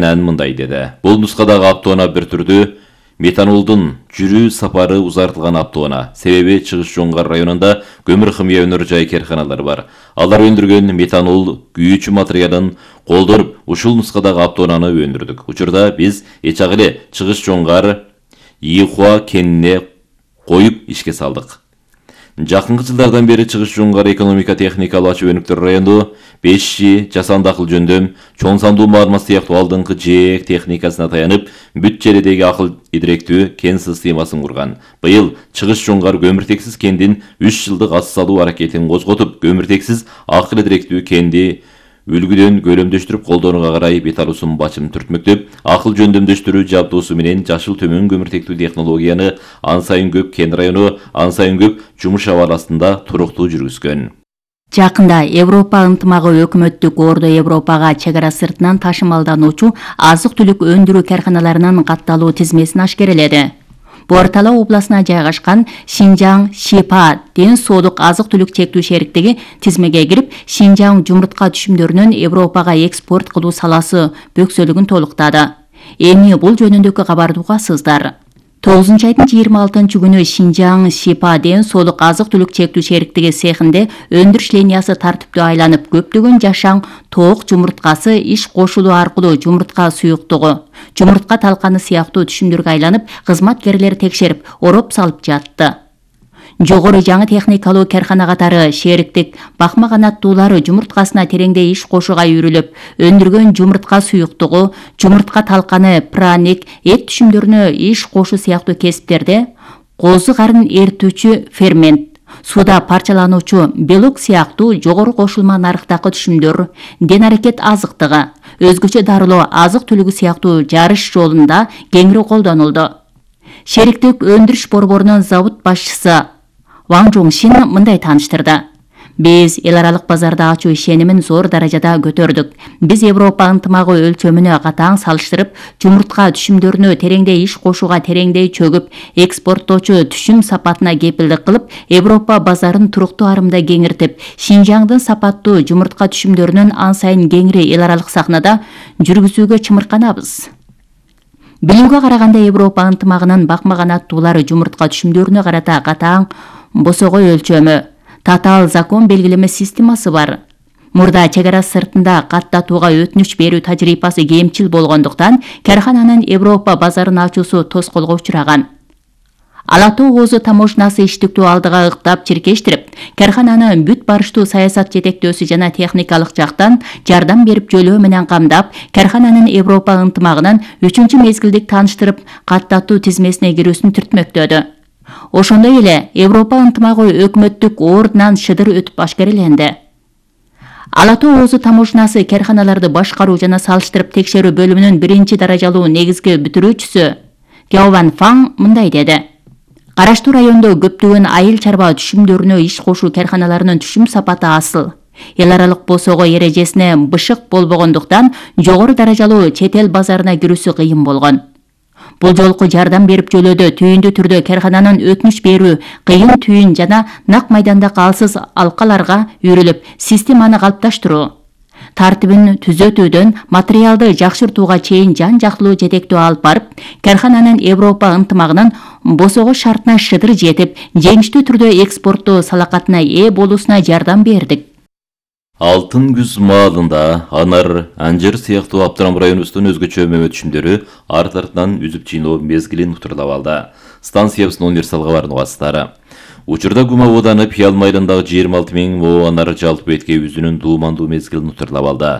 Кенен мындай деди. Бул нускадагы автоунаа бир түрдүү метанолдун жүрүү сапары узартылган автоунаа. Себеби Чыгыш Жоңгар районунда көмүр химия өнөр жай карханалары бар. Алар өндүргөн метанол күйүүчү материалын колдоруп, ушул нускадагы автоунааны өндүрдүк. Учурда биз эчак эле Чыгыш Жоңгар Ийхуа кенине коюп ишке салдык. Жакынкы жылдардан бери Чыгыш Жоңгар экономика техникалык ачуу өнүктөр району 5G, жасанды акыл жөндөм, чоң сандуу маалымат сыяктуу алдыңкы жээк техникасына таянып, бүт жердеги акыл идиректүү кен системасын курган. Быйыл Чыгыш Жоңгар көмүртексиз кендин 3 жылдык ас салуу аракетин козготуп, көмүртексиз акыл идиректүү кенди үлгүдөн көлөмдөштүрүп колдонууга карай бет алуусун бачым түртмөктөп, акыл жөндөмдөштүрүү жабдуусу менен жашыл төмөн көмүртектүү технологияны ан сайын көп кен району, ан сайын көп жумуш абаласында туруктуу жүргүзгөн. Жакында Европа ынтымагы өкмөттүк Ордо Европага чек ара сыртынан ташымалдануучу азык-түлүк өндүрүү карханаларынын катталуу тизмесин ашкереледи. Бортала областына жайгашкан Шинжаң Шипа ден соолук азык-түлүк чектүү шериктиги тизмеге кирип, Шинжаң жумуртка түшүмдөрүнүн Европага экспорт кылуу саласы бөксөлүгүн толуктады. Эми бул жөнүндөгү кабарды угасыздар. 9 айдын 26 күнү Шинжаң Шипа ден соолук азык-түлүк чектүү шериктиги цехинде өндүрүш линиясы тартиптүү айланып, көптөгөн жашаң тоок жумурткасы иш кошулуу аркылуу жумуртка суюктугу, жумуртка талканы сыяктуу түшүмдөргө айланып, кызматкерлер текшерип, ороп салып жатты. Жогору жаңы техникалуу кархана катары шериктик бакма канаттуулары жумурткасына тереңдей иш кошууга үйрүлүп, өндүргөн жумуртка суюктугу, жумуртка талканы, праник, эт түшүмдөрүнө иш кошуу сыяктуу кесиптерде козу карын эритүүчү фермент, суда парчалануучу белок сыяктуу жогору кошулма нарыктагы түшүмдөр, ден аракет азыктыгы, өзгөчө дарылоо азык-түлүгү сыяктуу жарыш жолунда кеңири колдонулду. Шериктик өндүрүш борборунун завод башчысы Ван Жоңшин мындай тааныштырды. Биз эл аралык базарда ачуу ишенимин зор даражада көтөрдүк. Биз Европа ынтымагы өлчөмүнө катаң салыштырып, жумуртка түшүмдөрүнө тереңдей иш кошууга тереңдей чөгүп, экспорттоочу түшүм сапатына кепилдик кылып, Европа базарын туруктуу арымда кеңиртип, Шинжаңдын сапаттуу жумуртка түшүмдөрүнүн ан сайын кеңири эл аралык сахнада жүргүзүүгө чымырканабыз. Билүүгө караганда Европа ынтымагынын бакма канаттуулары жумуртка түшүмдөрүнө карата катаң босогой өлчөмү, татаал закон белгилеме системасы бар. Мурда чек ара сыртында каттатууга өтүнүч берүү тажрыйбасы кемчил болгондуктан, кархананын Европа базарын ачуусу тоскоолго учураган. Ала Тоо козу таможнасы иштиктүү алдыга ыктап чиркештирип, кархананы бүт барыштуу саясат жетектөөсү жана техникалык жактан жардам берип жөлөө менен камдап, кархананын Европа ынтымагынын 3 мезгилдик тааныштырып, каттатуу тизмесине кирүүсүн түртмөктөдү. Ошондой эле Европа ынтымагы өкмөттүк ордунан шыдыр өтүп ашкереленди. Ала Тоо козу таможнасы карханаларды башкаруу жана салыштырып текшерүү бөлүмүнүн 1 даражалуу негизги бүтүрүүчүсү Кяован Фаң мындай деди. Караштуу райондо көптөгөн айыл чарба түшүмдөрүнө иш кошуу карханаларынын түшүм сапаты асыл. Эл аралык босого эрежесине бышык болбогондуктан, жогору даражалуу чет эл базарына кирүүсү кыйын болгон. Бул жолку жардам берип жөлөөдө түйүндүү түрдө кархананын өтүнүч берүү, кыйын түйүн жана нак майданда калсыз алкаларга үйрүлүп, системаны калыпташтыруу, тартибин түзөтүүдөн материалды жакшыртууга чейин жан-жактылуу жетектөө алып барып, кархананын Европа ынтымагынын босого шартына шыдыр жетип, жеңиштүү түрдө экспорттоо салакатына ээ болуусуна жардам бердик. Алтын күз маалында анар, анжыр сыяктуу Абдырам районубуздун өзгөчө мөмө түшүмдөрү арт-артынан үзүп жыйноо мезгилин утурлап алды. Станциябыздын универсал кабарын угасыздары. Учурда Гума оданып, Ял майылындагы 26 000 мо анар жалпы бетке үзүнүн дуумандуу мезгилин утурлап алды.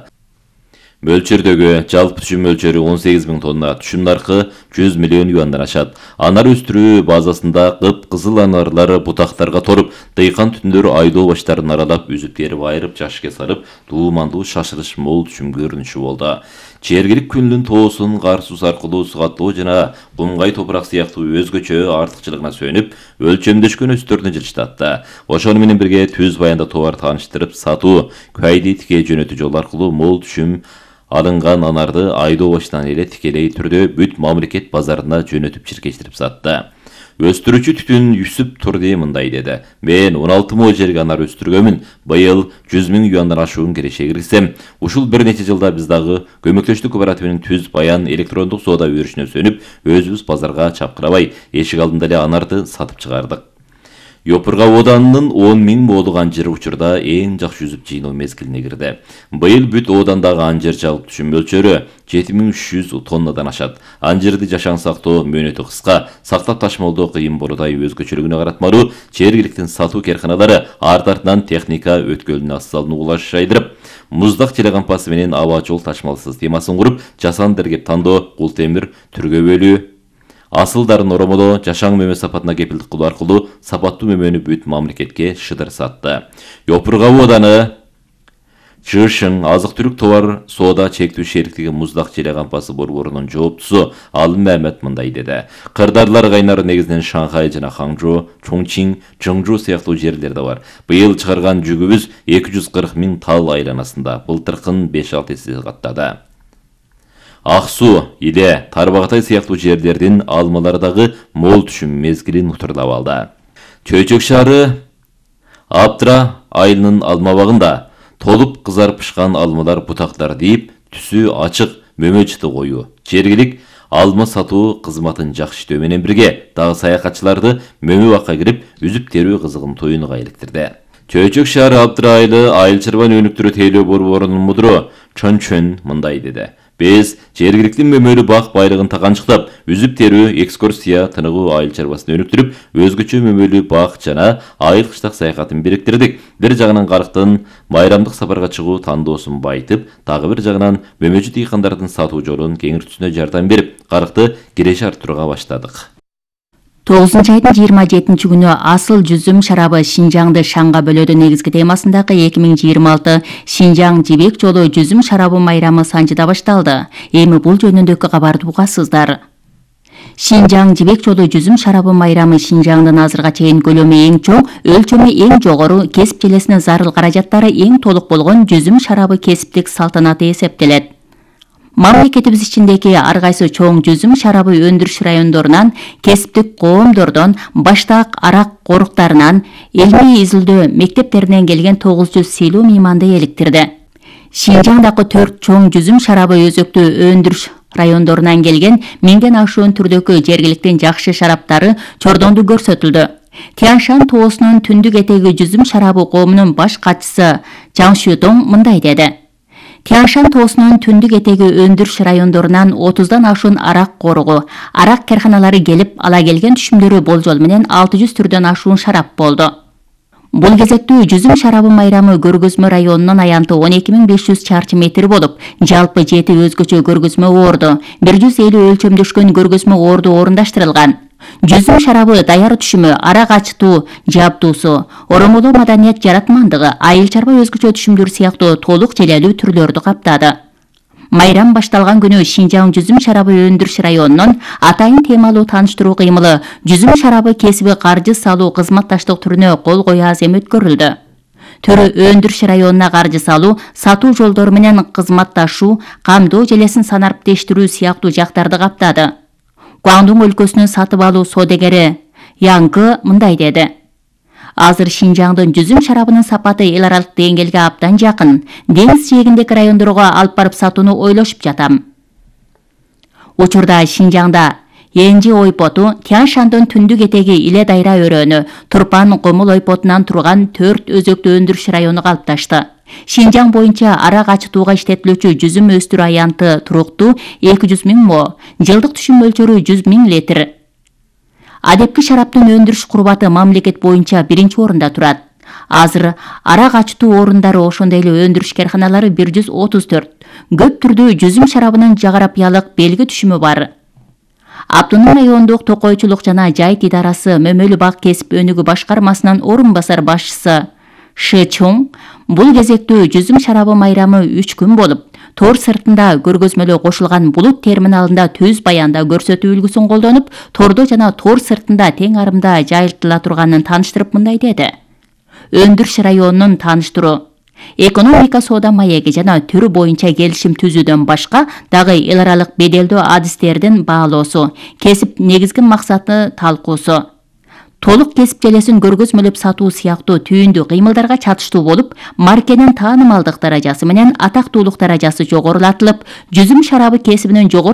Мөлчөрдөгү жалпы түшүм мөлчөрү 18 000 тонна, түшүм наркы 100 миллион юандан ашат. Анар өстүрүү базасында кып-кызыл анарлары бутактарга торуп, дыйкан түтүндөр айдоо баштарын аралап, үзүп терип айырып, жашыкка сарып, дуумандуу шашырыш мол түшүм көрүнүшү болду. Чергилик күндүн тоосун карсуз аркылуу сугаттоо жана кумгай топурак сыяктуу өзгөчө артыкчылыгына сүйөнүп, өлчөмдөшкөн өстөрүнө жылыштатты. Ошону менен бирге түз баянда товар тааныштырып, сатуу, кайди тике жөнөтүү жол аркылуу мол түшүм алынган анарды айдоо башынан эле тикелей түрдө бүт мамлекет базарына жөнөтүп чиркештирип сатты. Өстүрүүчү Түтүн Юсуп Турди мындай деди. Мен 16 мо жерге анар өстүргөмүн. Быйыл 100 000 юандан ашуун киреше киргизсем, ушул бир нече жылда биз дагы көмөктөштүк кооперативинин түз баян электрондук соода өрүшүнө сөнүп, өзүбүз базарга чапкырабай, эшик алдында эле анарды сатып чыгардык. Йопурга Оданынын 10 000 моолук анжыры учурда эң жакшы жүзүп жыйноо мезгилине кирди. Быйыл бүт Одандагы анжыр жалпы түшүм мөлчөрү 7300 тоннадан ашат. Анжырды жашаң сактоо мөөнөтү кыска, сактап ташымалдоо кыйын болудай өзгөчөлүгүнө каратмалуу жергиликтин сатуу керканалары арт-артынан техника өткөлүнө салынуу улаш жайдырып, муздак теле кампасы менен аба жол ташмалсыз темасын куруп, жасанды дергеп тандоо, кул темир, түргөбөлүү, асылдарын оромолоо, жашаң мөмө сапатына кепилдик кылуу аркылуу сапаттуу мөмөнү бүт мамлекетке шыдыр сатты. Йопурга Оданы Чышың азык-түлүк товар соода чектүү шериктиги муздак желе кампасы борборунун жооптусу Алым Мамед мындай деди. Кырдаарлар кайнары негизинен Шанхай жана Ханчжоу, Чоңчин, Чыңжу сыяктуу жерлерде бар. Быйыл чыгарган жүгүбүз 240 000 тал айланасында, былтыркын 5-6 эсе каттады. Аксу, Иле, Тарбагатай сыяктуу жерлердин алмалары дагы мол түшүм мезгилин утурлап алды. Чөйчөк шаары Аптра айылынын алмабагында толуп кызарып пышкан алмалар бутактар дейип, түсү ачык, мөмө чыты коюу. Жергилик алма сатуу кызматын жакшы иштөө менен бирге дагы саякатчыларды мөмө бакка кирип, үзүп терүү кызыгын тоюнуга иликтирди. Чөйчөк шаары Аптра айылы айыл чарба өнүктүрүү тейлөө борборунун мудуру Чончөн мындай деди. Биз жергиликтин мөмөлүү бак байлыгын таганчыктап, үзүп терүү, экскурсия, тыныгуу айыл чарбасын өнүктүрүп, өзгөчө мөмөлүү бак жана айыл кыштак саякатын бириктирдик. Бир жагынан карыктын майрамдык сапарга чыгуу тандоосун байытып, дагы бир жагынан мөмөчү дыйкандардын сатуу жолун кеңиртүүсүнө жардам берип, карыкты киреше арттырууга баштадык. 9-айдын 27 күнү асыл жүзүм шарабы Шинжаңды шаңга бөлөдү негизги темасындагы 2026 Шинжаң жибек жолу жүзүм шарабы майрамы Санжыда башталды. Эми бул жөнүндөгү кабарды угасыздар. Шинжаң жибек жолу жүзүм шарабы майрамы Шинжаңдын азырга чейин көлөмү эң чоң, өлчөмү эң жогору, кесип желесине зарыл каражаттары эң толук болгон жүзүм шарабы кесиптик салтанаты эсептелет. Мамлекетибиз ичиндеги ар кайсы чоң жүзүм шарабы өндүрүш райондорунан, кесиптик коомдордон, баштак арак коруктарынан, илмий изилдөө мектептеринен келген 900 сыйлуу мейманды эликтирди. Шинжаңдагы 4 чоң жүзүм шарабы өзөктүү өндүрүш райондорунан келген 1000ден ашуун түрдөгү жергиликтин жакшы шараптары чордонду көрсөтүлдү. Тяншан тоосунун түндүк этеги жүзүм шарабы коомунун баш катчысы Чаң Шүдоң мындай деди. Тяншан тоосунун түндүк этеги өндүрүш райондорунан 30дан ашуун арак коругу, арак карканалары келип, ала келген түшүмдөрү болжол менен 600 түрдөн ашуун шарап болду. Бул кезектүү жүзүм шарабы майрамы көргөзмө районунун аянты 12500 чарчы метр болуп, жалпы 7 өзгөчө көргөзмө орду, 150 өлчөмдөшкөн көргөзмө орду орундаштырылган. Жүзүм шарабы даяр түшүмү, арак ачытуу жабдуусу, оромолоо маданият жаратмандыгы, айыл чарба өзгөчө түшүмдөр сыяктуу толук желелүү түрлөрдү каптады. Майрам башталган күнү Шинжаң жүзүм шарабы өндүрүш районунун атайын темалуу тааныштыруу кыймылы жүзүм шарабы кесиби каржы салуу кызматташтык түрүнө кол кое азем өткөрүлдү. Төрө өндүрүш районуна каржы салуу, сатуу жолдору менен кызматташуу, камдоо желесин санариптештирүү сыяктуу жактарды каптады. Гуандун өлкөсүнүн сатып алуу содегери Яңгы мындай деди. Азыр Шинжаңдын жүзүм шарабынын сапаты эл аралык деңгээлге абдан жакын. Деңиз жээгиндеги райондорго алып барып сатууну ойлошуп жатам. Учурда Шинжаңда Энжи ойпоту, Тяншандын түндүк этеги Иле дайра өрөөнү, Турпан Комул ойпотунан турган 4 өзөктүү өндүрүш району калыпташты. Шинжаң боюнча арак ачытууга иштетилүүчү жүзүм өстүрүү аянты туруктуу 200 000 мо, жылдык түшүм мөлчөрү 100 000 литр. Адепки шараптын өндүрүш курбаты мамлекет боюнча 1-чи орунда турат. Азыр арак ачытуу орундары ошондой эле өндүрүш карканалары 134. Көп түрдүү жүзүм шарабынын жаграпиялык белги түшүмү бар. Аптунун райондук токойчулук жана жайыт идарасы мөмөлүү бак кесип өнүгүү башкармасынын орун басар башчысы Шы Чоң бул кезектүү жүзүм шарабы майрамы 3 күн болуп, тор сыртында көргөзмөлөө кошулган булут терминалында түз баянда көрсөтүү үлгүсүн колдонуп, тордо жана тор сыртында тең арымда жайылтыла турганын тааныштырып мындай деди. Өндүрүш районунун тааныштыруу. Экономика соода маеги жана түрү боюнча келишим түзүүдөн башка дагы эл аралык беделдүү адистердин баалоосу, кесип негизги максаты талкуусу, толук кесип желесин көргөзмөлөп сатуу сыяктуу түйүндүү кыймылдарга чатыштуу болуп, маркенин таанымалдык даражасы менен атактуулук даражасы жогорулатылып, жүзүм шарабы кесибинин жогору